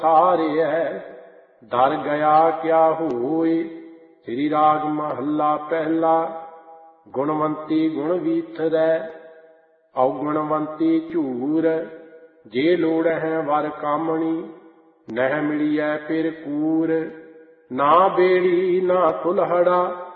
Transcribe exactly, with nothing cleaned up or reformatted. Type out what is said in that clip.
ਸਾਰਿਐ। ਦਰ ਗਿਆ ਕਿਆ ਹੋਇ। ਸ੍ਰੀ ਰਾਗ ਮਹੱਲਾ ਪਹਿਲਾ। ਗੁਣਵੰਤੀ ਗੁਣ ਵੀਥਰੈ, ਔਗੁਣਵੰਤੀ ਝੂਰ। ਜੇ ਲੋੜ ਹੈ ਵਰ ਕਾਮਣੀ, ਨਹਿ ਮਿਲੀਐ ਫਿਰ ਕੂਰ। ਨਾ ਬੇੜੀ ਨਾ ਕੁਲਹੜਾ,